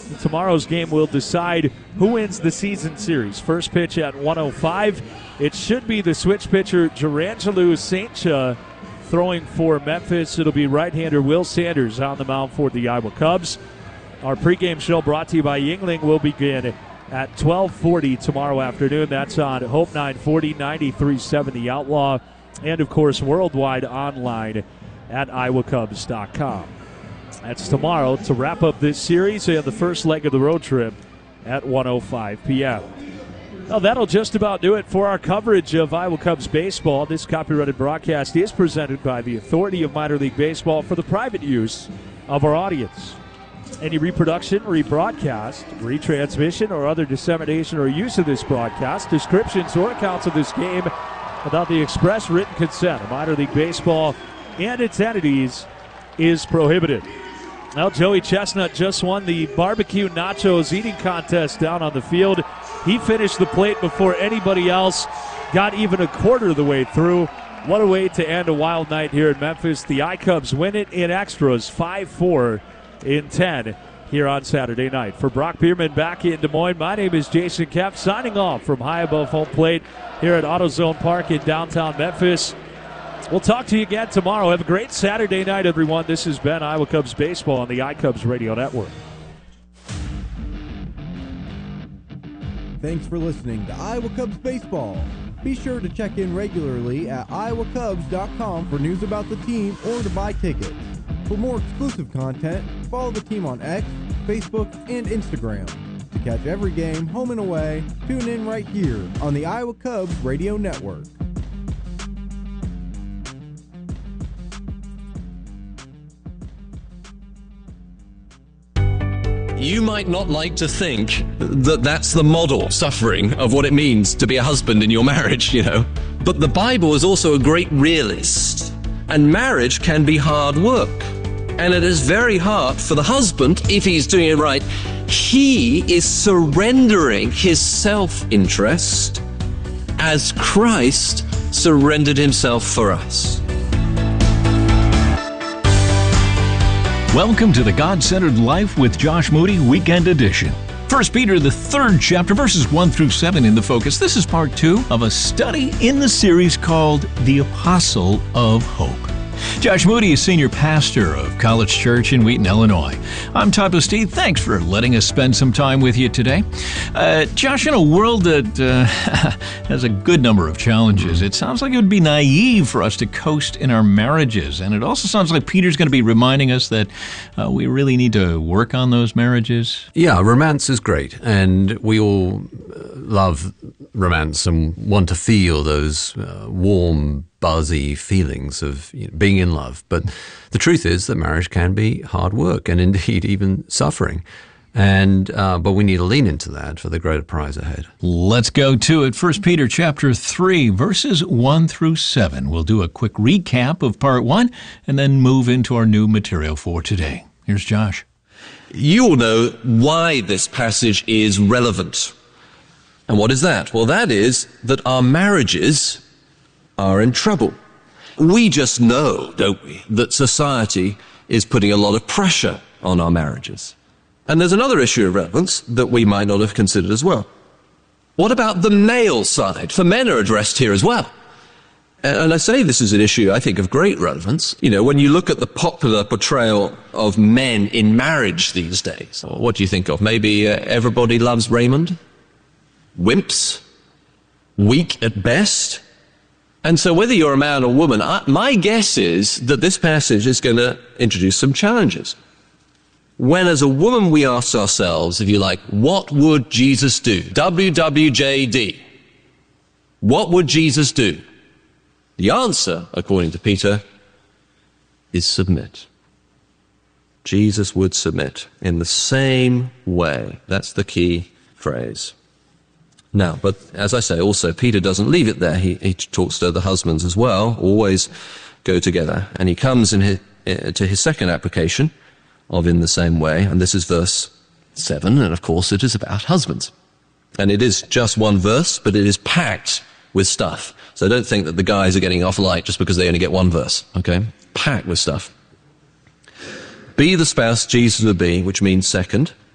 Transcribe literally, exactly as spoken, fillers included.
Tomorrow's game will decide who wins the season series. First pitch at one oh five. It should be the switch pitcher, Gerangelo Saint-Cha, throwing for Memphis. It'll be right-hander Will Sanders on the mound for the Iowa Cubs. Our pregame show brought to you by Yuengling will begin at twelve forty tomorrow afternoon. That's on Hope nine forty, ninety-three point seven The Outlaw, and, of course, worldwide online at iowa cubs dot com. That's tomorrow to wrap up this series and the first leg of the road trip at one oh five p.m. Well, that'll just about do it for our coverage of Iowa Cubs baseball. This copyrighted broadcast is presented by the Authority of Minor League Baseball for the private use of our audience. Any reproduction, rebroadcast, retransmission, or other dissemination or use of this broadcast, descriptions, or accounts of this game without the express written consent of Minor League Baseball and its entities is prohibited. Well, Joey Chestnut just won the barbecue nachos eating contest down on the field. He finished the plate before anybody else got even a quarter of the way through. What a way to end a wild night here in Memphis. The I-Cubs win it in extras, five four in ten here on Saturday night. For Brock Bierman back in Des Moines, my name is Jason Kemp, signing off from high above home plate here at AutoZone Park in downtown Memphis. We'll talk to you again tomorrow. Have a great Saturday night, everyone. This has been Iowa Cubs Baseball on the iCubs Radio Network. Thanks for listening to Iowa Cubs Baseball. Be sure to check in regularly at iowa cubs dot com for news about the team or to buy tickets. For more exclusive content, follow the team on X, Facebook, and Instagram. To catch every game, home and away, tune in right here on the Iowa Cubs Radio Network. You might not like to think that that's the model suffering of what it means to be a husband in your marriage, you know. But the Bible is also a great realist. And marriage can be hard work. And it is very hard for the husband, if he's doing it right. He is surrendering his self-interest as Christ surrendered himself for us. Welcome to the God-Centered Life with Josh Moody Weekend Edition. First Peter, the third chapter, verses one through seven in the focus. This is part two of a study in the series called The Apostle of Hope. Josh Moody is senior pastor of College Church in Wheaton, Illinois. I'm Todd Steve. Thanks for letting us spend some time with you today. Uh, Josh, in a world that uh, has a good number of challenges, it sounds like it would be naive for us to coast in our marriages. And it also sounds like Peter's going to be reminding us that uh, we really need to work on those marriages. Yeah, romance is great. And we all love romance and want to feel those uh, warm, buzzy feelings of you know, being in love. But the truth is that marriage can be hard work and indeed even suffering. And uh, but we need to lean into that for the greater prize ahead. Let's go to it. First Peter chapter three, verses one through seven. We'll do a quick recap of part one and then move into our new material for today. Here's Josh. You all know why this passage is relevant. And what is that? Well, that is that our marriages are in trouble. We just know, don't we, that society is putting a lot of pressure on our marriages. And there's another issue of relevance that we might not have considered as well. What about the male side? For men are addressed here as well. And I say this is an issue, I think, of great relevance. You know, when you look at the popular portrayal of men in marriage these days, what do you think of? Maybe uh, Everybody Loves Raymond? Wimps? Weak at best? And so whether you're a man or woman, I, my guess is that this passage is going to introduce some challenges. When as a woman we ask ourselves, if you like, what would Jesus do? W W J D. What would Jesus do? The answer, according to Peter, is submit. Jesus would submit in the same way. That's the key phrase. Now, but as I say, also, Peter doesn't leave it there. He, he talks to the husbands as well, always go together. And he comes in his, uh, to his second application of in the same way, and this is verse seven, and of course it is about husbands. And it is just one verse, but it is packed with stuff. So don't think that the guys are getting off light just because they only get one verse, okay? Packed with stuff. Be the spouse Jesus would be, which means second,